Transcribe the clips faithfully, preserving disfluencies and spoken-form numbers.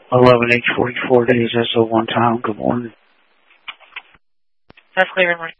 eleven H forty-four days, S O one town. Good morning. That's clear, morning.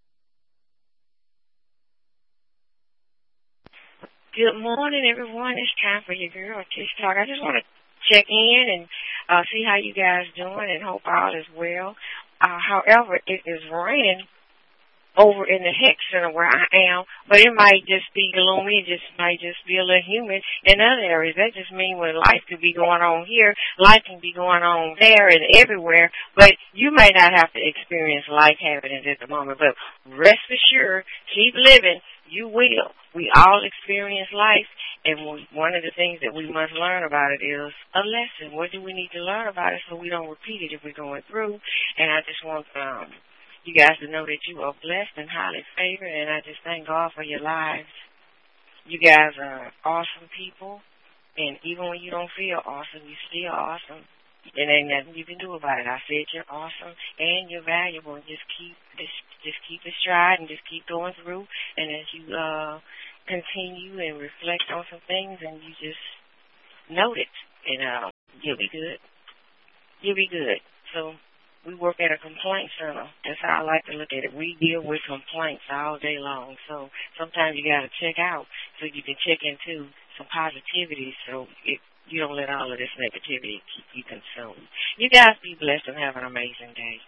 Good morning, everyone. It's time for your girl Tish Talk. I just want to check in and uh, see how you guys doing and hope all is well. Uh, however, it is raining over in the Hex Center where I am, but it might just be gloomy. It just might just be a little humid in other areas. That just means when life could be going on here, life can be going on there and everywhere, but you may not have to experience life happenings at the moment. But rest assured, keep living. You will. We all experience life, and one of the things that we must learn about it is a lesson. What do we need to learn about it so we don't repeat it if we're going through? And I just want um, you guys to know that you are blessed and highly favored, and I just thank God for your lives. You guys are awesome people, and even when you don't feel awesome, you're still awesome. And ain't nothing you can do about it. I said you're awesome and you're valuable. Just keep just, just keep it stride and just keep going through. And as you uh, continue and reflect on some things, and you just note it, and uh, you'll be good. You'll be good. So we work at a complaint center. That's how I like to look at it. We deal with complaints all day long. So sometimes you got to check out so you can check into some positivity. So it. You don't let all of this negativity keep you consumed. You guys be blessed and have an amazing day.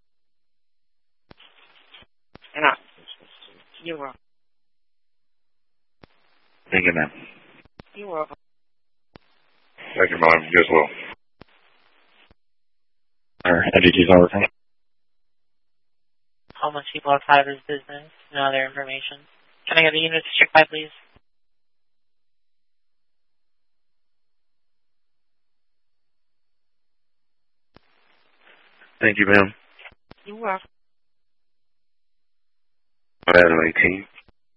And I, you're welcome. Thank you, ma'am. You're welcome. Thank you, Mom. You as well. Our entities are working. How much people outside of his business and other information. Can I get the units checked by, please? Thank you, ma'am. You're welcome. Item eighteen.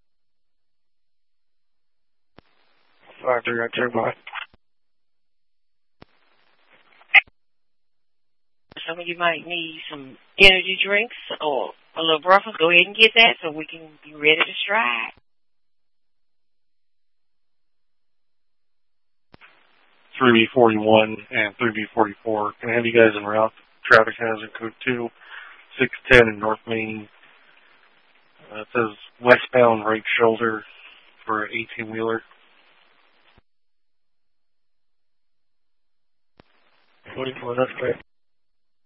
Five three right there, boy. Some of you might need some energy drinks or a little breakfast. Go ahead and get that so we can be ready to stride. three B forty-one and three B forty-four. Can I have you guys en route? Traffic hazard code two, six ten in North Main. Uh, it says westbound right shoulder for an eighteen-wheeler. forty-four, that's great.